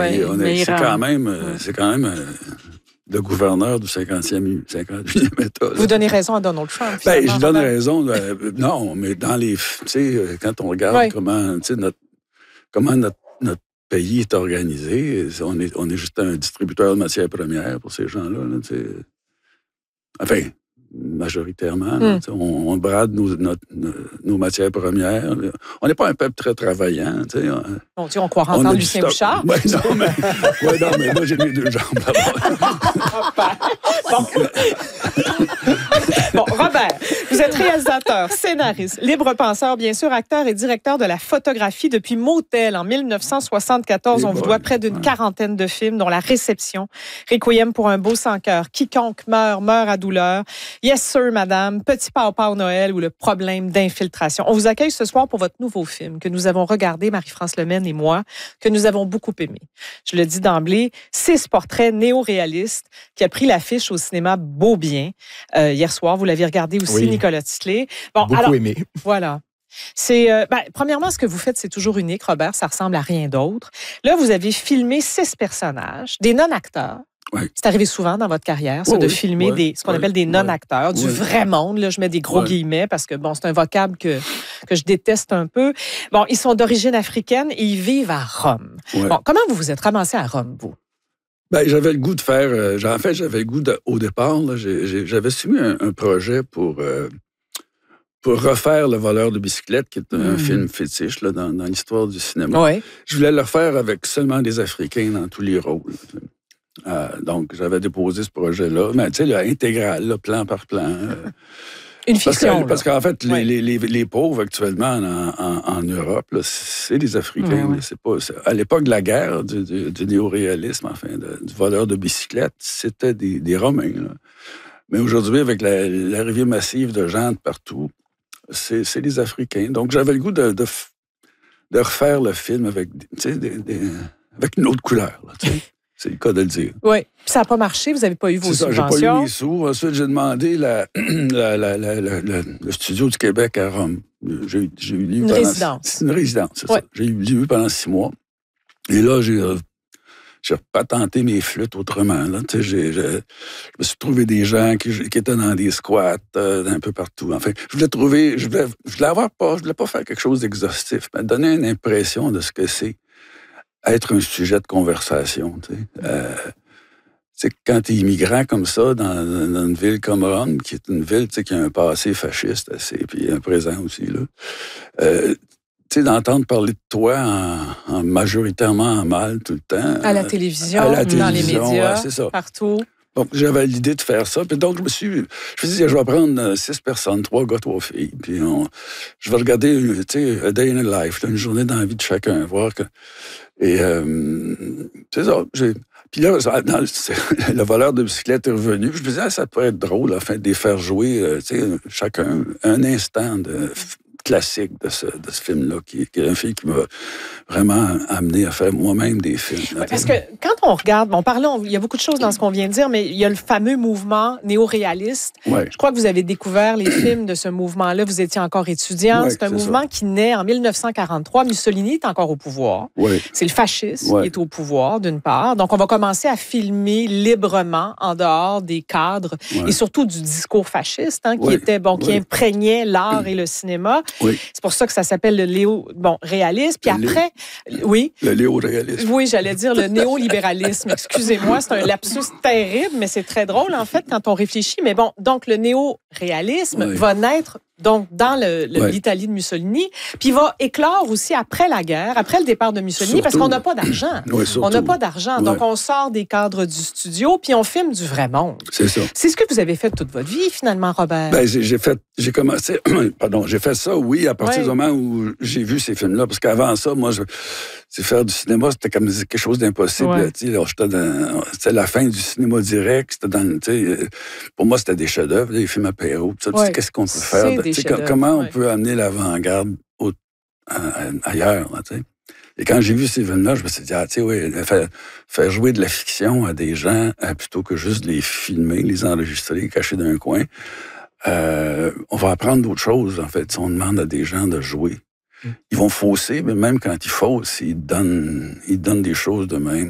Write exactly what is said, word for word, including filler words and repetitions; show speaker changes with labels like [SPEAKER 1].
[SPEAKER 1] ouais,
[SPEAKER 2] on est, c'est, quand même, ouais. c'est quand même euh, le gouverneur du cinquantième, cinquante-huitième État. Là.
[SPEAKER 1] Vous donnez raison à Donald Trump.
[SPEAKER 2] Ben, je donne raison. Euh, non, mais dans les... Tu sais, quand on regarde ouais. comment, notre, comment notre, notre pays est organisé, on est, on est juste un distributeur de matières premières pour ces gens-là. Là, enfin... majoritairement. Mm. On, on brade nos, nos, nos matières premières. On n'est pas un peuple très travaillant. Tu sais.
[SPEAKER 1] Bon, tu on croit entendre Lucien Bouchard.
[SPEAKER 2] Oui, non, mais, ouais, non, mais moi, j'ai mes deux jambes là-bas.
[SPEAKER 1] bon. bon, Robert, vous êtes réalisateur, scénariste, libre penseur, bien sûr, acteur et directeur de la photographie depuis Motel en dix-neuf cent soixante-quatorze. Et on bon, vous doit près d'une ouais. quarantaine de films, dont La Réception, Requiem pour un beau sans cœur, Quiconque meurt, meurt à douleur, Yes Sir, Madame, Petit Pao-Pao Noël ou Le problème d'infiltration. On vous accueille ce soir pour votre nouveau film que nous avons regardé, Marie-France Lemaine et moi, que nous avons beaucoup aimé. Je le dis d'emblée, six portraits néo-réalistes qui a pris l'affiche au cinéma Beaubien. Euh, hier soir, vous l'aviez regardé aussi, oui. Nicolas Titley.
[SPEAKER 3] Bon, beaucoup alors, aimé.
[SPEAKER 1] Voilà. C'est, euh, ben, premièrement, ce que vous faites, c'est toujours unique, Robert. Ça ressemble à rien d'autre. Là, vous avez filmé six personnages, des non-acteurs.
[SPEAKER 2] Oui.
[SPEAKER 1] C'est arrivé souvent dans votre carrière, ça,
[SPEAKER 2] oui,
[SPEAKER 1] de filmer
[SPEAKER 2] oui,
[SPEAKER 1] des, ce qu'on
[SPEAKER 2] oui,
[SPEAKER 1] appelle des non-acteurs,
[SPEAKER 2] oui.
[SPEAKER 1] du vrai monde. Là, je mets des gros oui. guillemets parce que bon, c'est un vocable que, que je déteste un peu. Bon, ils sont d'origine africaine et ils vivent à Rome. Oui. Bon, comment vous vous êtes ramassé à Rome, vous?
[SPEAKER 2] Ben, j'avais le goût de faire... Euh, en fait, j'avais le goût, de, au départ, là, j'ai, j'ai, j'avais soumis un, un projet pour... Euh, pour refaire Le voleur de bicyclette, qui est un mmh. film fétiche là, dans, dans l'histoire du cinéma.
[SPEAKER 1] Oui.
[SPEAKER 2] Je voulais le refaire avec seulement des Africains dans tous les rôles. Euh, donc, j'avais déposé ce projet-là. Mais tu sais, là, intégral, là, plan par plan. Euh,
[SPEAKER 1] Une fiction.
[SPEAKER 2] Parce, que, parce qu'en fait, ouais. les, les, les pauvres actuellement en, en, en Europe, là, c'est les Africains. Ouais, ouais. C'est pas, c'est, à l'époque de la guerre, du, du, du néo-réalisme, enfin, de, du voleur de bicyclette, c'était des, des Romains. Là. Mais aujourd'hui, avec la, l'arrivée massive de gens de partout, c'est, c'est les Africains. Donc, j'avais le goût de, de, de refaire le film avec, des, des, avec une autre couleur. Là, c'est le cas de le dire.
[SPEAKER 1] Oui. Ça n'a pas marché, vous n'avez pas eu vos
[SPEAKER 2] c'est
[SPEAKER 1] subventions.
[SPEAKER 2] Ça, j'ai pas eu mes sous. Ensuite, j'ai demandé la, la, la, la, la, la, le studio du Québec à Rome. J'ai, j'ai eu
[SPEAKER 1] une
[SPEAKER 2] pendant,
[SPEAKER 1] résidence.
[SPEAKER 2] C'est une résidence, c'est
[SPEAKER 1] ouais.
[SPEAKER 2] ça. J'ai eu pendant six mois. Et là, j'ai, j'ai patenté mes flûtes autrement. Là. Tu sais, j'ai, j'ai, je me suis trouvé des gens qui, qui étaient dans des squats euh, un peu partout. Enfin, je voulais trouver, je voulais, je voulais avoir pas, je voulais pas faire quelque chose d'exhaustif, mais donner une impression de ce que c'est être un sujet de conversation. Tu sais. Euh, c'est quand tu es immigrant comme ça, dans, dans une ville comme Rome, qui est une ville qui a un passé fasciste assez, puis un présent aussi, là, euh, tu sais, d'entendre parler de toi en, en majoritairement en mal tout le temps.
[SPEAKER 1] À la télévision,
[SPEAKER 2] à la
[SPEAKER 1] télévision dans les médias,
[SPEAKER 2] ouais, c'est ça.
[SPEAKER 1] partout.
[SPEAKER 2] Donc, j'avais l'idée de faire ça. Puis donc, je me suis... Je me suis dit, je vais prendre six personnes, trois gars, trois filles. Puis on, je vais regarder, tu sais, a day in a life, une journée dans la vie de chacun, voir que... Et euh, c'est ça. J'ai... Puis là, dans le, le voleur de bicyclette est revenu. Je me disais, ah, ça pourrait être drôle, enfin, de les faire jouer, euh, tu sais, chacun, un instant de... classique de ce, de ce film-là, qui, qui est un film qui m'a vraiment amené à faire moi-même des films.
[SPEAKER 1] Ouais, parce que quand on regarde, bon, parlons, il y a beaucoup de choses dans ce qu'on vient de dire, mais il y a le fameux mouvement néo-réaliste.
[SPEAKER 2] Ouais.
[SPEAKER 1] Je crois que vous avez découvert les films de ce mouvement-là. Vous étiez encore étudiant.
[SPEAKER 2] Ouais,
[SPEAKER 1] c'est un
[SPEAKER 2] c'est
[SPEAKER 1] mouvement
[SPEAKER 2] ça.
[SPEAKER 1] qui naît en dix-neuf cent quarante-trois. Mussolini est encore au pouvoir.
[SPEAKER 2] Ouais.
[SPEAKER 1] C'est le fascisme
[SPEAKER 2] ouais.
[SPEAKER 1] qui est au pouvoir, d'une part. Donc, on va commencer à filmer librement en dehors des cadres
[SPEAKER 2] ouais.
[SPEAKER 1] et surtout du discours fasciste, hein, qui
[SPEAKER 2] ouais.
[SPEAKER 1] était, bon, qui
[SPEAKER 2] ouais.
[SPEAKER 1] imprégnait l'art et le cinéma.
[SPEAKER 2] Oui.
[SPEAKER 1] C'est pour ça que ça s'appelle le léo, bon, réalisme. Puis
[SPEAKER 2] le
[SPEAKER 1] après,
[SPEAKER 2] lé...
[SPEAKER 1] oui.
[SPEAKER 2] Le néo-réalisme.
[SPEAKER 1] Oui, j'allais dire le néolibéralisme. Excusez-moi, c'est un lapsus terrible, mais c'est très drôle, en fait, quand on réfléchit. Mais bon, donc, le néo-réalisme oui. va naître donc dans le, le, ouais. l'Italie de Mussolini, puis il va éclore aussi après la guerre, après le départ de Mussolini, surtout, parce qu'on n'a pas d'argent.
[SPEAKER 2] Oui,
[SPEAKER 1] on n'a pas d'argent,
[SPEAKER 2] ouais.
[SPEAKER 1] donc on sort des cadres du studio, puis on filme du vrai monde.
[SPEAKER 2] C'est ça.
[SPEAKER 1] C'est ce que vous avez fait toute votre vie, finalement, Robert.
[SPEAKER 2] Ben, j'ai, j'ai fait, j'ai commencé, pardon, j'ai fait ça, oui, à partir ouais. du moment où j'ai vu ces films-là, parce qu'avant ça, moi, je, c'est faire du cinéma, c'était comme quelque chose d'impossible. Ouais. Tu sais, là, j'étais dans, c'était la fin du cinéma direct, c'était dans, tu sais, pour moi, c'était des chefs-d'œuvre, des films apéro, tout ça. Ouais. Qu'est-ce qu'on peut faire? Tu sais, comment on peut amener l'avant-garde au, euh, ailleurs, là, tu sais. Et quand j'ai vu ces films-là, je me suis dit, ah, tu sais, oui, faire, faire jouer de la fiction à des gens euh, plutôt que juste les filmer, les enregistrer, cacher d'un coin, euh, on va apprendre d'autres choses, en fait. Si on demande à des gens de jouer, ils vont fausser, mais même quand ils faussent, ils donnent, ils donnent des choses de même